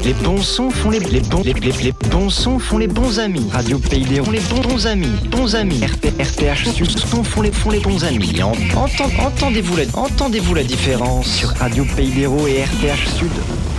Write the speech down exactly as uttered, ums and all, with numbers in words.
les bons sons font les, les bons les, les, les bons sons font les bons amis. Radio Pays des font les bons, bons amis. Bons amis. R T H Sud font les font les bons amis. Entend, entendez-vous la entendez-vous la différence sur Radio Pays des et R T H Sud?